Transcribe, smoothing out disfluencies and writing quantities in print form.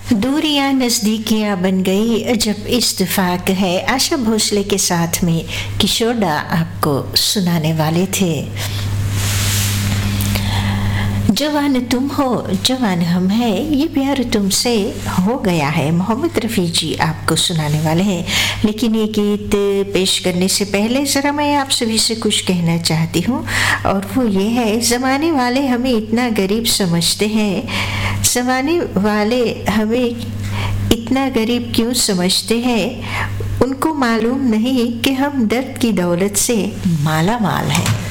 दूरियां नजदीकियां बन गई जब इत्तेफाक है, आशा भोसले के साथ में किशोर दा आपको सुनाने वाले थे। जवान तुम हो जवान हम है, ये प्यार तुमसे हो गया है, मोहम्मद रफ़ी जी आपको सुनाने वाले हैं। लेकिन ये गीत पेश करने से पहले ज़रा मैं आप सभी से कुछ कहना चाहती हूँ, और वो ये है, ज़माने वाले हमें इतना गरीब समझते हैं, ज़माने वाले हमें इतना गरीब क्यों समझते हैं, उनको मालूम नहीं कि हम दर्द की दौलत से माला माल हैं।